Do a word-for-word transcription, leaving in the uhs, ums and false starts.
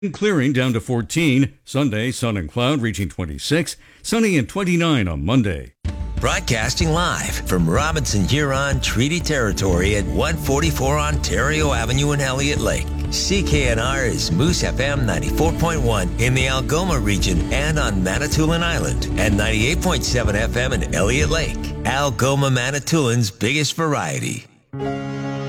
Clearing down to fourteen. Sunday, sun and cloud reaching twenty-six. Sunny and twenty-nine on Monday. Broadcasting live from Robinson Huron Treaty Territory at one forty-four Ontario Avenue in Elliott Lake. C K N R is Moose F M ninety-four point one in the Algoma region and on Manitoulin Island, and ninety-eight point seven F M in Elliott Lake. Algoma Manitoulin's biggest variety.